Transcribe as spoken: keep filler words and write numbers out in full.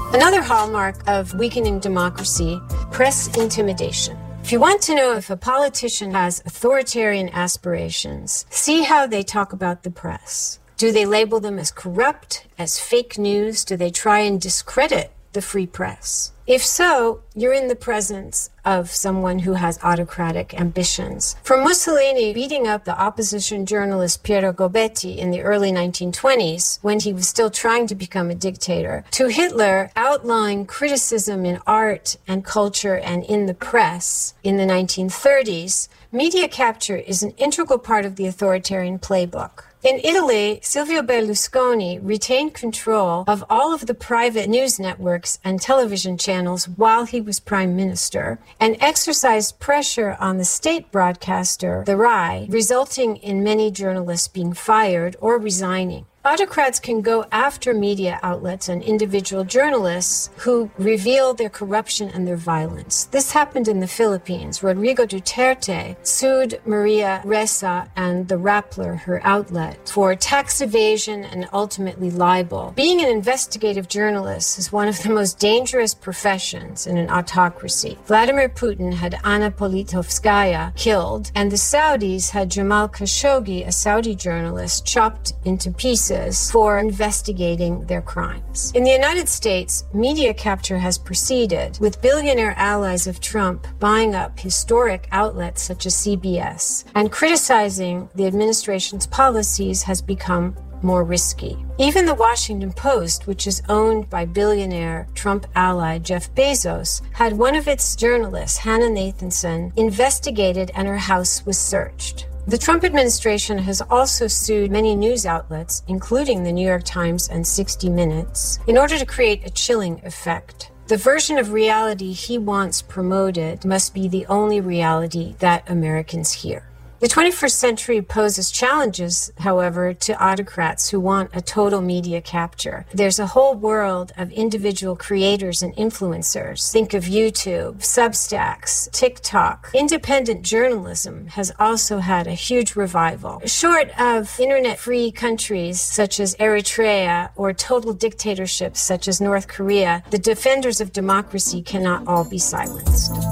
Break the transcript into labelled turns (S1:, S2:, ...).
S1: Another hallmark of weakening democracy, press intimidation. If you want to know if a politician has authoritarian aspirations, see how they talk about the press. Do they label them as corrupt, as fake news? Do they try and discredit the free press? If so, you're in the presence of someone who has autocratic ambitions. From Mussolini beating up the opposition journalist Piero Gobetti in the early nineteen twenties, when he was still trying to become a dictator, to Hitler outlawing criticism in art and culture and in the press in the nineteen thirties, media capture is an integral part of the authoritarian playbook. In Italy, Silvio Berlusconi retained control of all of the private news networks and television channels while he was prime minister and exercised pressure on the state broadcaster, the RAI, resulting in many journalists being fired or resigning. Autocrats can go after media outlets and individual journalists who reveal their corruption and their violence. This happened in the Philippines. Rodrigo Duterte sued Maria Ressa and the Rappler, her outlet, for tax evasion and ultimately libel. Being an investigative journalist is one of the most dangerous professions in an autocracy. Vladimir Putin had Anna Politkovskaya killed, and the Saudis had Jamal Khashoggi, a Saudi journalist, chopped into pieces for investigating their crimes. In the United States, media capture has proceeded, with billionaire allies of Trump buying up historic outlets such as C B S, and criticizing the administration's policies has become more risky. Even the Washington Post, which is owned by billionaire Trump ally Jeff Bezos, had one of its journalists, Hannah Nathanson, investigated and her house was searched. The Trump administration has also sued many news outlets, including the New York Times and sixty minutes, in order to create a chilling effect. The version of reality he wants promoted must be the only reality that Americans hear. The twenty-first century poses challenges, however, to autocrats who want a total media capture. There's a whole world of individual creators and influencers. Think of YouTube, Substacks, TikTok. Independent journalism has also had a huge revival. Short of internet-free countries such as Eritrea or total dictatorships such as North Korea, the defenders of democracy cannot all be silenced.